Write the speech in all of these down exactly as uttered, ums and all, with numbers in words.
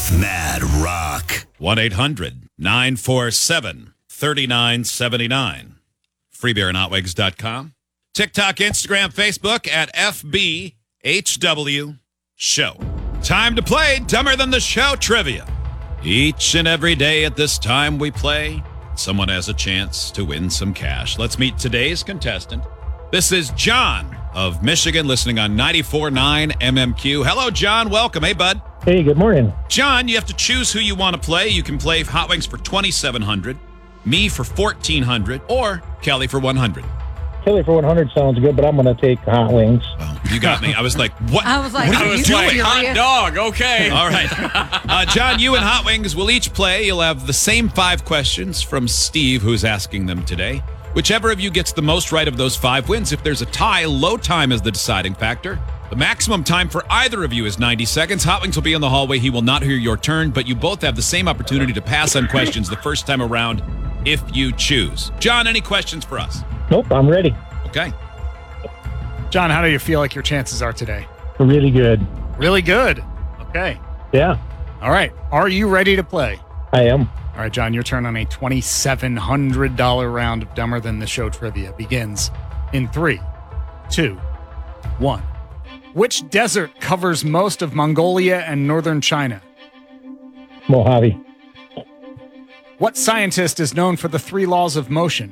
Mad Rock. one eight hundred nine four seven three nine seven nine. free beer and hot wigs dot com. TikTok, Instagram, Facebook at F B H W Show. Time to play Dumber Than the Show trivia. Each and every day at this time we play, someone has a chance to win some cash. Let's meet today's contestant. This is John of Michigan, listening on ninety-four point nine M M Q. Hello, John. Welcome. Hey, bud. Hey, good morning. John, you have to choose who you want to play. You can play Hot Wings for twenty-seven hundred dollars, me for fourteen hundred dollars, or Kelly for one hundred dollars. Kelly for one hundred sounds good, but I'm going to take Hot Wings. Oh, you got me. I was like, what? I was like, what are are you you doing? serious? Hot dog, okay. All right. Uh, John, you and Hot Wings will each play. You'll have the same five questions from Steve, who's asking them today. Whichever of you gets the most right of those five wins. If there's a tie, low time is the deciding factor. The maximum time for either of you is ninety seconds. Hot Wings will be in the hallway. He will not hear your turn, but you both have the same opportunity to pass on questions the first time around if you choose. John, any questions for us? Nope, I'm ready. Okay. John, how do you feel like your chances are today? Really good. Really good. Okay. Yeah, All right. Are you ready to play? I am. All right, John, your turn on a twenty-seven hundred dollars round of Dumber Than the Show trivia begins in three, two, one. Which desert covers most of Mongolia and northern China? Mojave. What scientist is known for the three laws of motion?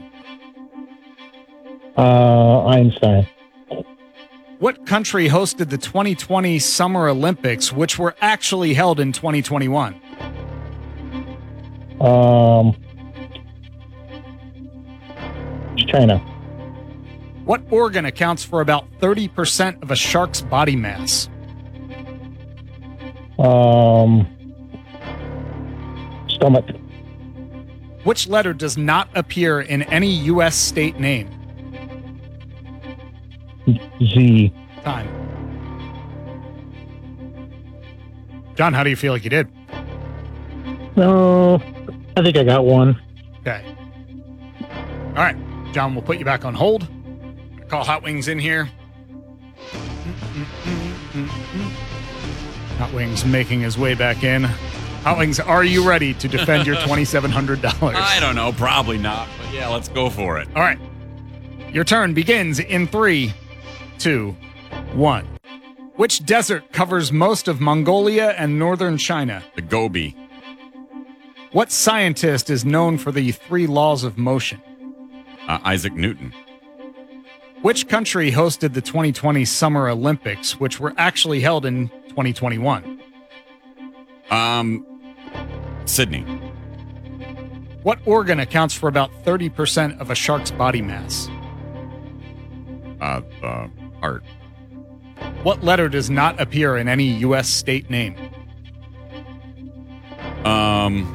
Uh, Einstein. What country hosted the twenty twenty Summer Olympics, which were actually held in twenty twenty-one? Um, China. What organ accounts for about thirty percent of a shark's body mass? Um, stomach. Which letter does not appear in any U S state name? Z. Time. John, how do you feel like you did? No, I think I got one. Okay. All right. John, we'll put you back on hold. Call Hot Wings in here. Hot Wings making his way back in. Hot Wings, are you ready to defend your twenty-seven hundred dollars? I don't know. Probably not. But yeah, let's go for it. All right. Your turn begins in three, two, one. Which desert covers most of Mongolia and northern China? The Gobi. What scientist is known for the three laws of motion? Uh, Isaac Newton. Which country hosted the twenty twenty Summer Olympics, which were actually held in twenty twenty-one? Um, Sydney. What organ accounts for about thirty percent of a shark's body mass? Uh, uh, Art. What letter does not appear in any U S state name? Um,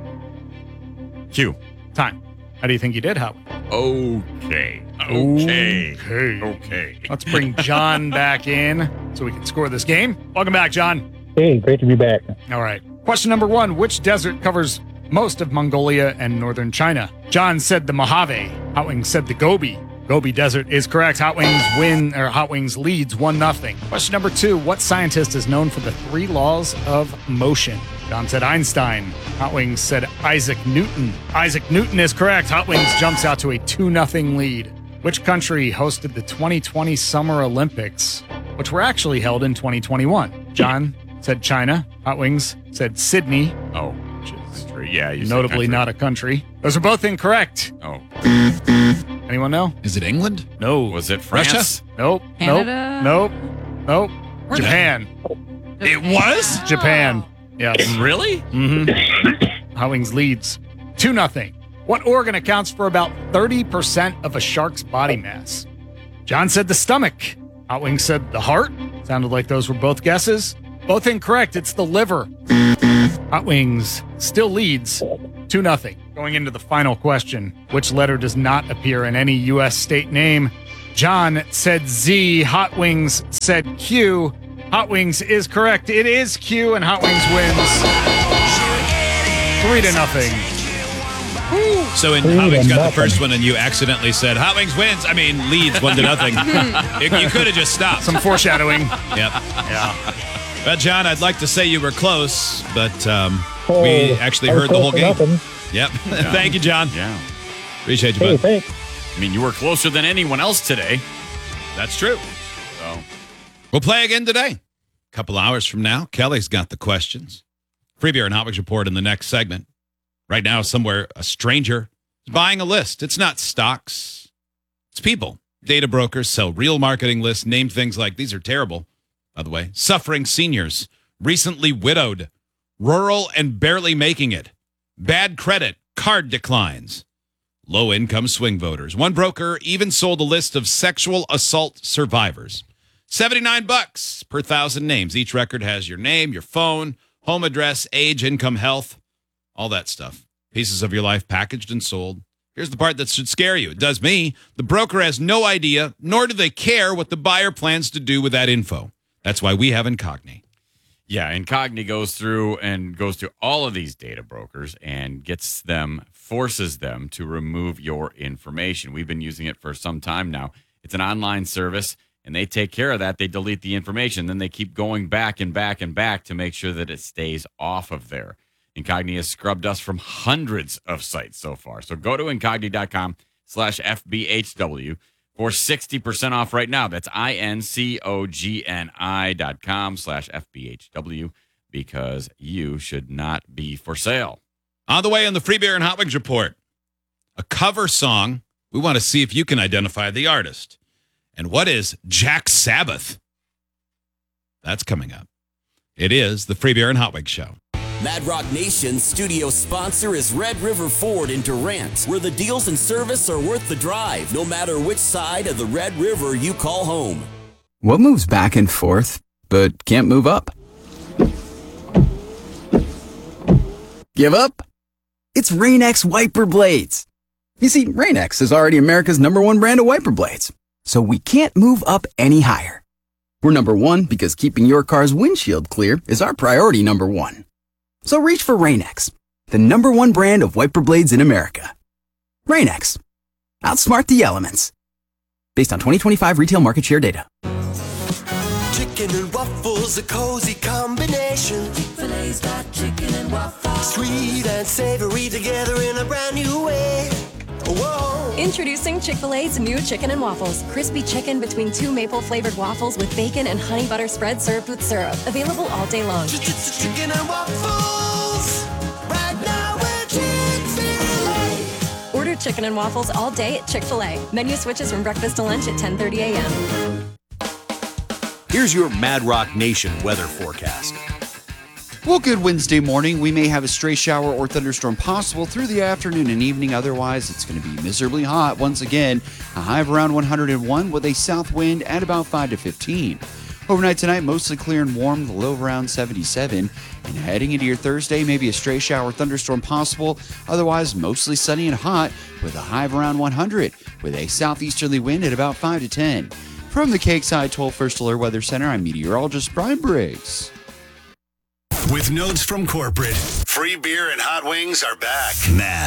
Q. Time. How do you think you did, Howard? Okay. Okay. Okay. Okay. Let's bring John back in so we can score this game. Welcome back, John. Hey, great to be back. All right. Question number one. Which desert covers most of Mongolia and northern China? John said the Mojave. Hot Wings said the Gobi. Gobi Desert is correct. Hot Wings win, or Hot Wings leads one nothing. Question number two. What scientist is known for the three laws of motion? John said Einstein. Hot Wings said Isaac Newton. Isaac Newton is correct. Hot Wings jumps out to a two nothing lead. Which country hosted the twenty twenty Summer Olympics, which were actually held in twenty twenty-one? John said China. Hot Wings said Sydney. Oh, which is true. Yeah, you said Notably country. not a country. Those are both incorrect. Oh, Anyone know? Is it England? No. was it France? Russia? Nope. Canada? Nope. Nope. Nope. Where the- Japan. It was? Japan. Yes. Really? Mm-hmm. Hot Wings leads two nothing. What organ accounts for about thirty percent of a shark's body mass? John said the stomach. Hot Wings said the heart. Sounded like those were both guesses. Both incorrect. It's the liver. Hot Wings still leads two nothing. Going into the final question, which letter does not appear in any U S state name? John said Z. Hot Wings said Q. Hot Wings is correct. It is Q, and Hot Wings wins three to nothing. So in Three Hot Wings to got the nothing. first one, and you accidentally said Hot Wings wins. I mean leads one to nothing. you you could have just stopped. Some foreshadowing. Yep. Yeah. Well, John, I'd like to say you were close, but um, Oh, we actually I was heard the whole close to game. nothing. Yep. Thank you, John. Yeah. Appreciate you, Hey, bud. thanks. I mean, you were closer than anyone else today. That's true. So, We'll play again today. A couple hours from now, Kelly's got the questions. Free Beer and Hot Wings Report in the next segment. Right now, somewhere, a stranger is buying a list. It's not stocks. It's people. Data brokers sell real marketing lists, name things like, these are terrible, by the way, suffering seniors, recently widowed, rural and barely making it, bad credit, card declines, low-income swing voters. One broker even sold a list of sexual assault survivors. seventy-nine bucks per thousand names. Each record has your name, your phone, home address, age, income, health, all that stuff. Pieces of your life packaged and sold. Here's the part that should scare you. It does me. The broker has no idea, nor do they care what the buyer plans to do with that info. That's why we have Incogni. yeah, Incogni goes through and goes to all of these data brokers and gets them, forces them to remove your information. We've been using it for some time now. It's an online service, and they take care of that. They delete the information. Then they keep going back and back and back to make sure that it stays off of there. Incogni has scrubbed us from hundreds of sites so far. So go to incogni.com slash FBHW for sixty percent off right now. That's I-N-C-O-G-N-I dot com slash F-B-H-W because you should not be for sale. On the way on the Free Beer and Hot Wings Report, a cover song. We want to see if you can identify the artist. And what is Jack Sabbath? That's coming up. It is the Free Beer and Hot Wings Show. Mad Rock Nation's studio sponsor is Red River Ford in Durant, where the deals and service are worth the drive, no matter which side of the Red River you call home. What moves back and forth, but can't move up? Give up? It's Rain-X wiper blades. You see, Rain-X is already America's number one brand of wiper blades, so we can't move up any higher. We're number one because keeping your car's windshield clear is our priority number one. So reach for Rain-X, the number one brand of wiper blades in America. Rain-X. Outsmart the elements. Based on twenty twenty-five retail market share data. Chicken and waffles, a cozy combination. Chick-fil-A's got chicken and waffles. Sweet and savory together in a brand new way. Whoa. Introducing Chick-fil-A's new chicken and waffles. Crispy chicken between two maple-flavored waffles with bacon and honey butter spread served with syrup. Available all day long. Chicken and waffles. Right now we're Chick-fil-A. Order chicken and waffles all day at Chick-fil-A. Menu switches from breakfast to lunch at ten thirty a.m. Here's your Mad Rock Nation weather forecast. Well, good Wednesday morning. We may have a stray shower or thunderstorm possible through the afternoon and evening. Otherwise, it's going to be miserably hot once again. A high of around one hundred one with a south wind at about five to fifteen. Overnight tonight, mostly clear and warm, the low around seventy-seven. And heading into your Thursday, maybe a stray shower or thunderstorm possible. Otherwise, mostly sunny and hot with a high of around one hundred with a southeasterly wind at about five to ten. From the Cakeside twelve First Alert Weather Center, I'm meteorologist Brian Briggs. With notes from corporate, Free Beer and Hot Wings are back. Mad